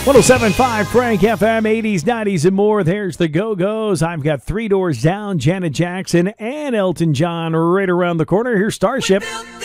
107.5 Frank FM, 80s, 90s, and more. There's the Go-Go's. I've got Three Doors Down, Janet Jackson, and Elton John right around the corner. Here's Starship.